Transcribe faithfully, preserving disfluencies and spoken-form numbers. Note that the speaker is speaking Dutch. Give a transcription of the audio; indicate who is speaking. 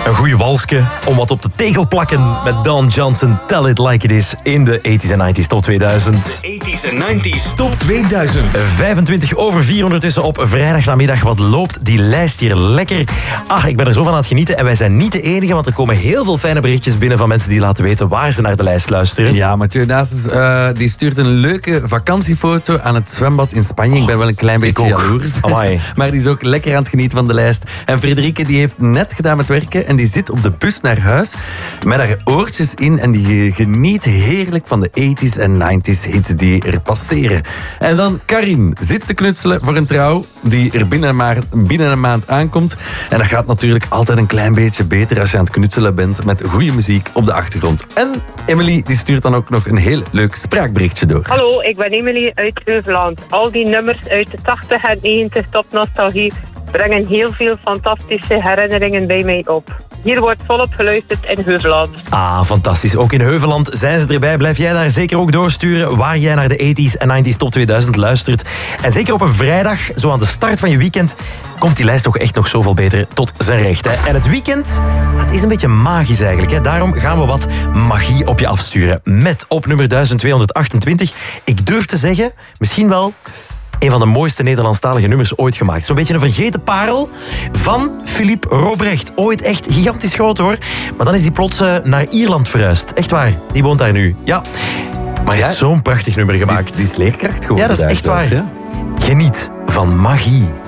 Speaker 1: Een goeie walsje om wat op de tegel plakken met Don Johnson. Tell it like it is in de eighties en nineties top tweeduizend.
Speaker 2: eighties en nineties top tweeduizend.
Speaker 1: vijfentwintig over vier ondertussen op vrijdagnamiddag. Wat loopt die lijst hier lekker. Ach, ik ben er zo van aan het genieten. En wij zijn niet de enige, want er komen heel veel fijne berichtjes binnen van mensen die laten weten waar ze naar de lijst luisteren.
Speaker 3: Ja, Mathieu Naasens uh, die stuurt een leuke vakantiefoto aan het zwembad in Spanje. Ik ben wel een klein beetje jaloers. Maar die is ook lekker aan het genieten van de lijst. En Frederike die heeft net gedaan met werken en die zit op de bus naar huis met haar oortjes in en die geniet heerlijk van de eighties en nineties hits die er passeren. En dan Karin zit te knutselen voor een trouw die er binnen een, maand, binnen een maand aankomt. En dat gaat natuurlijk altijd een klein beetje beter als je aan het knutselen bent met goede muziek op de achtergrond. En Emily die stuurt dan ook nog een heel leuk spraakberichtje door.
Speaker 4: Hallo, ik ben Emily uit Heuveland. Al die nummers uit de tachtig en negentig top nostalgie brengen heel veel fantastische herinneringen bij mij op. Hier wordt volop geluisterd in Heuveland.
Speaker 1: Ah, fantastisch. Ook in Heuveland zijn ze erbij. Blijf jij daar zeker ook doorsturen waar jij naar de eighties en nineties top tweeduizend luistert. En zeker op een vrijdag, zo aan de start van je weekend, komt die lijst toch echt nog zoveel beter tot zijn recht. Hè? En het weekend, het is een beetje magisch eigenlijk. Hè? Daarom gaan we wat magie op je afsturen. Met op nummer duizend tweehonderdachtentwintig, ik durf te zeggen, misschien wel een van de mooiste Nederlandstalige nummers ooit gemaakt. Zo'n beetje een vergeten parel van Philippe Robrecht. Ooit echt gigantisch groot hoor. Maar dan is die plots uh, naar Ierland verhuisd. Echt waar, die woont daar nu. Ja. Maar hij heeft zo'n prachtig nummer gemaakt.
Speaker 3: Die is, die is leerkracht geworden.
Speaker 1: Ja, dat is echt waar. Ja. Geniet van magie.